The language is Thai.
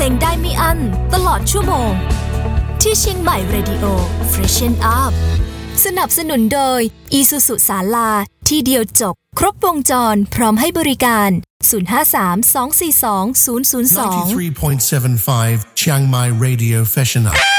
งได้ไม่อั้นตลอดชั่วโมงที่เชียงใหม่ Radio Freshen Up สนับสนุนโดย Isuzu ศาลาที่เดียวจบครบวงจรพร้อมให้บริการ053 242 002 93.75 Chiang Mai Radio Freshen Up